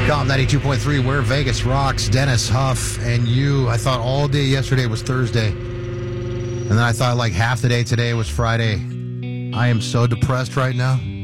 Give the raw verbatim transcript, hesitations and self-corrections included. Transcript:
Calm ninety-two point three, where Vegas rocks. Dennis, Huff, and you. I thought all day yesterday was Thursday. And then I thought like half the day today was Friday. I am so depressed right now.